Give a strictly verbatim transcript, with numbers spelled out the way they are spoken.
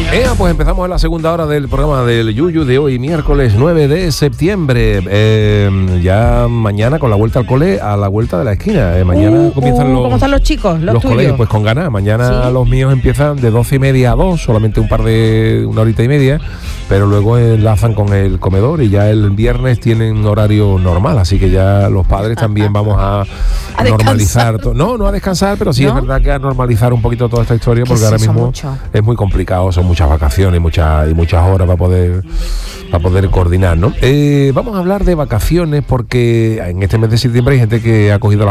Eh, pues empezamos en la segunda hora del programa del Yuyu de hoy, miércoles nueve de septiembre. Eh, ya mañana con la vuelta al cole, a la vuelta de la esquina. Eh, mañana uh, comienzan uh, los, ¿cómo están los chicos? Los, los tuyos. colegios, pues con ganas. Mañana ¿Sí? Los míos empiezan de doce y media a dos, solamente un par de, una horita y media, pero luego enlazan con el comedor y ya el viernes tienen horario normal, así que ya los padres también vamos a, a normalizar. To- no, no a descansar, pero sí ¿No? es verdad que a normalizar un poquito toda esta historia, porque ahora mismo mucho. es muy complicado, son muchas vacaciones y muchas, y muchas horas para poder, para poder coordinar, ¿no? Eh, vamos a hablar de vacaciones porque en este mes de septiembre hay gente que ha cogido la